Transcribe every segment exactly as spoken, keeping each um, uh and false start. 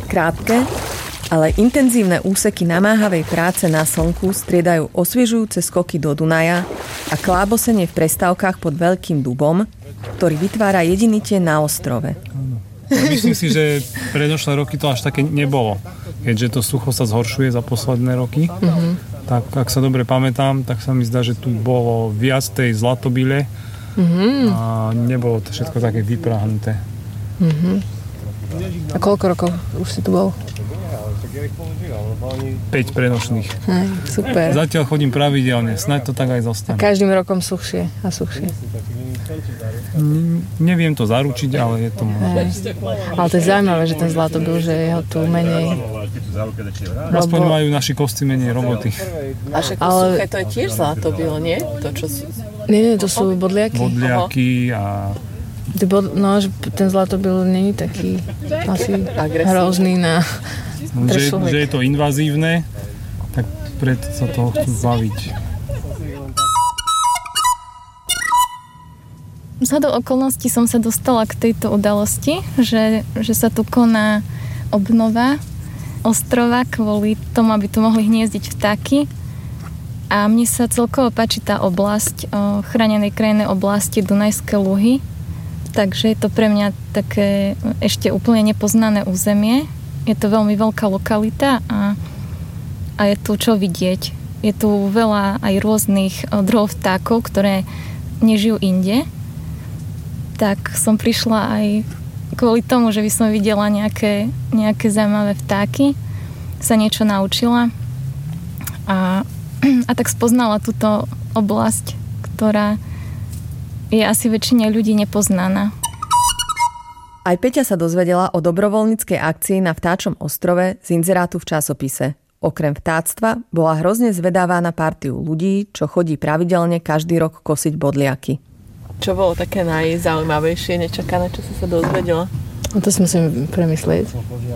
Krátke, ale intenzívne úseky namáhavej práce na slnku striedajú osviežujúce skoky do Dunaja a klábosenie v prestávkach pod veľkým dubom, ktorý vytvára jediný tieň na ostrove. Ja myslím si, že predošlé roky to až také nebolo. Keďže to sucho sa zhoršuje za posledné roky, mm-hmm. tak ak sa dobre pamätám, tak sa mi zdá, že tu bolo viac tej zlatobyle mm-hmm. a nebolo to všetko také vypráhnuté. Mm-hmm. A koľko rokov už si tu bol? päť predošlých. Aj, super. Zatiaľ chodím pravidelne, snáď to tak aj zostane. A každým rokom suchšie a suchšie. N- neviem to zaručiť, ale je to možné. Ale to je zaujímavé, že ten zlatobyl, že je ho tu menej. Aspoň Lebo... majú naši kosti menej roboty. A však ale... suché to je tiež zlatobyl, nie? To, čo sú... Nie, nie, to sú bodliaky. Bodliaky a... No, že ten zlatobyl nie je taký asi hrozný na... Že, že je to invazívne, tak preto sa toho chcú zbaviť. Vzhľadom okolností som sa dostala k tejto udalosti, že, že sa tu koná obnova ostrova kvôli tomu, aby tu mohli hniezdiť vtáky. A mne sa celkovo páči tá oblasť, o, chránenej krajinnej oblasti Dunajské Luhy. Takže je to pre mňa také ešte úplne nepoznané územie. Je to veľmi veľká lokalita a, a je tu čo vidieť. Je tu veľa aj rôznych druhov vtákov, ktoré nežijú inde. Tak som prišla aj kvôli tomu, že by som videla nejaké, nejaké zaujímavé vtáky, sa niečo naučila a, a tak spoznala túto oblasť, ktorá je asi väčšine ľudí nepoznaná. Aj Peťa sa dozvedela o dobrovoľníckej akcii na Vtáčom ostrove z inzerátu v časopise. Okrem vtáctva bola hrozne zvedavá na partiu ľudí, čo chodí pravidelne každý rok kosiť bodliaky. Čo bolo také najzaujímavejšie, nečakané, čo si sa dozvedela? No to si musím premyslieť.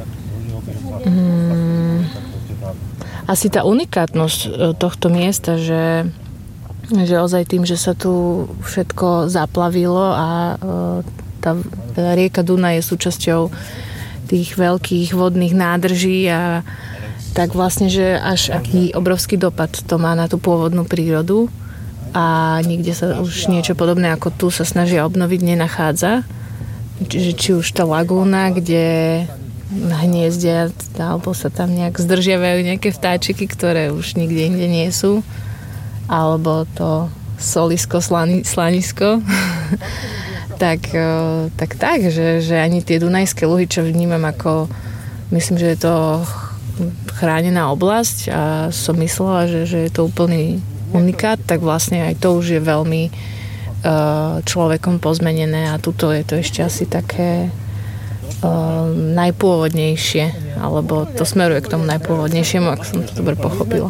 Hmm, asi tá unikátnosť tohto miesta, že, že ozaj tým, že sa tu všetko zaplavilo a tá, tá rieka Dunaj je súčasťou tých veľkých vodných nádrží a tak vlastne, že až aký obrovský dopad to má na tú pôvodnú prírodu a nikde sa už niečo podobné ako tu sa snažia obnoviť nenachádza. Čiže či už tá lagúna, kde hniezdia alebo sa tam nejak zdržiavajú nejaké vtáčiky, ktoré už nikde inde nie sú, alebo to solisko, slani, slanisko tak, tak tak, že, že ani tie Dunajské Luhy, čo vnímam ako, myslím, že je to chránená oblasť a som myslela, že, že je to úplný unikát, tak vlastne aj to už je veľmi uh, človekom pozmenené a tuto je to ešte asi také uh, najpôvodnejšie, alebo to smeruje k tomu najpôvodnejšiemu, ak som to dobre pochopila.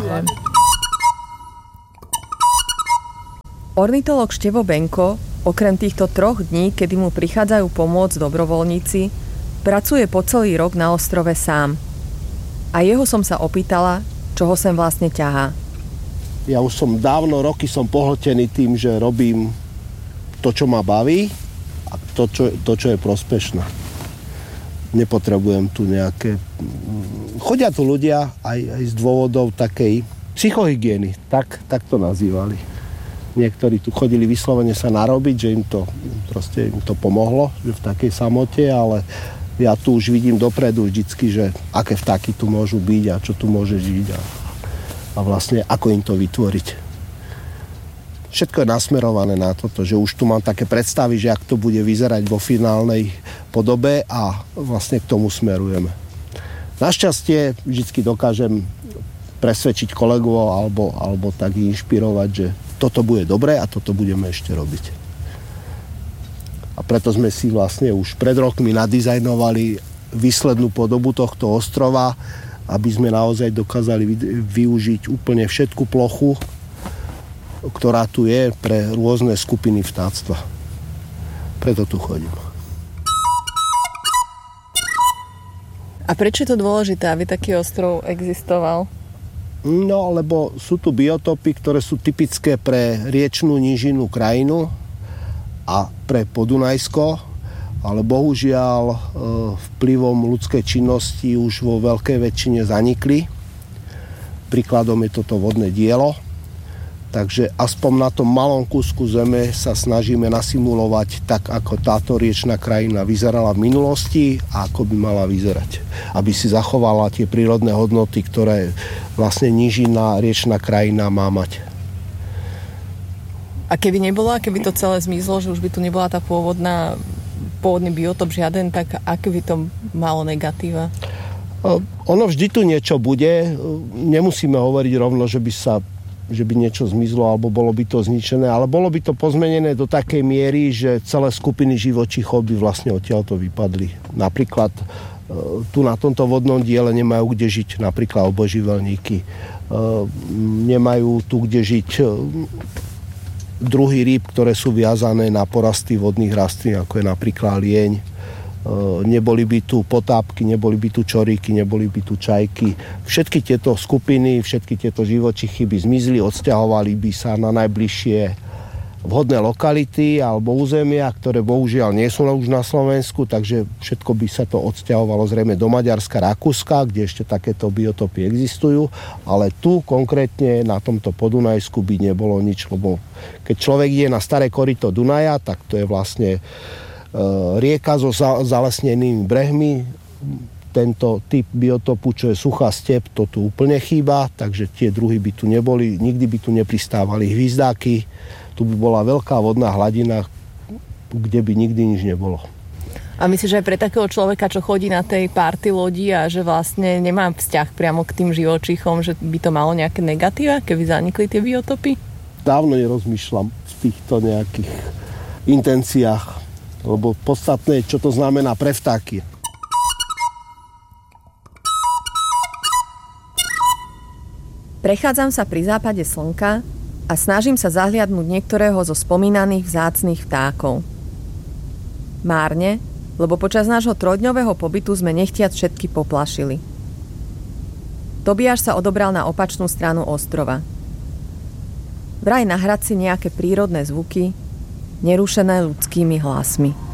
Ornitológ Števo Benko okrem týchto troch dní, kedy mu prichádzajú pomôcť dobrovoľníci, pracuje po celý rok na ostrove sám. A jeho som sa opýtala, čo ho sem vlastne ťahá. Ja už som dávno, roky som pohltený tým, že robím to, čo ma baví a to, čo, to, čo je prospešné. Nepotrebujem tu nejaké... Chodia tu ľudia aj, aj z dôvodov takej psychohygieny, tak, tak to nazývali. Niektorí tu chodili vyslovene sa narobiť, že im to, proste im to pomohlo, že v takej samote, ale ja tu už vidím dopredu vždycky, že aké vtáky tu môžu byť a čo tu môže žiť a, a vlastne ako im to vytvoriť. Všetko je nasmerované na toto, že už tu mám také predstavy, že ak to bude vyzerať vo finálnej podobe a vlastne k tomu smerujeme. Našťastie vždycky dokážem presvedčiť kolegov alebo, alebo tak inšpirovať, že toto bude dobré a toto budeme ešte robiť. A preto sme si vlastne už pred rokmi nadizajnovali výslednú podobu tohto ostrova, aby sme naozaj dokázali využiť úplne všetku plochu, ktorá tu je pre rôzne skupiny vtáctva. Preto tu chodím. A prečo je to dôležité, aby taký ostrov existoval? No, lebo sú tu biotopy, ktoré sú typické pre riečnú nížinnú krajinu a pre Podunajsko ale bohužiaľ vplyvom ľudskej činnosti už vo veľkej väčšine zanikli. Príkladom je toto vodné dielo. Takže aspoň na tom malom kúsku zeme sa snažíme nasimulovať tak, ako táto riečna krajina vyzerala v minulosti a ako by mala vyzerať. Aby si zachovala tie prírodné hodnoty, ktoré vlastne nížina riečna krajina má mať. A keby nebola, keby to celé zmizlo, že už by tu nebola tá pôvodná, pôvodný biotop žiaden, tak aké by to malo negatíva? Ono vždy tu niečo bude. Nemusíme hovoriť rovno, že by sa že by niečo zmizlo alebo bolo by to zničené, ale bolo by to pozmenené do takej miery, že celé skupiny živočíchov by vlastne odtiaľto vypadli. Napríklad tu na tomto vodnom diele nemajú kde žiť napríklad obojživelníky. Nemajú tu kde žiť druhy rýb, ktoré sú viazané na porasty vodných rastlín, ako je napríklad lieň. Neboli by tu potápky, neboli by tu čoríky, neboli by tu čajky. Všetky tieto skupiny, všetky tieto živočichy by zmizli, odsťahovali by sa na najbližšie vhodné lokality alebo územia, ktoré bohužiaľ nie sú už na Slovensku, takže všetko by sa to odsťahovalo zrejme do Maďarska, Rakúska, kde ešte takéto biotopy existujú, ale tu konkrétne na tomto Podunajsku by nebolo nič, lebo keď človek ide na staré koryto Dunaja, tak to je vlastne rieka so zalesnenými brehmi. Tento typ biotopu, čo je suchá step, to tu úplne chýba, takže tie druhy by tu neboli, nikdy by tu nepristávali hvizdáky. Tu by bola veľká vodná hladina, kde by nikdy nič nebolo. A myslíš, že aj pre takého človeka, čo chodí na tej party lodi a že vlastne nemá vzťah priamo k tým živočíchom, že by to malo nejaké negatíva, keby zanikli tie biotopy? Dávno nerozmýšľam v týchto nejakých intenciách, lebo podstatné je, čo to znamená pre vtáky. Prechádzam sa pri západe slnka a snažím sa zahliadnúť niektorého zo spomínaných vzácnych vtákov. Márne, lebo počas nášho trojdňového pobytu sme nechtiac všetky poplašili. Tobiáš sa odobral na opačnú stranu ostrova. Vraj nahrať si nejaké prírodné zvuky, nerušené ľudskými hlasmi.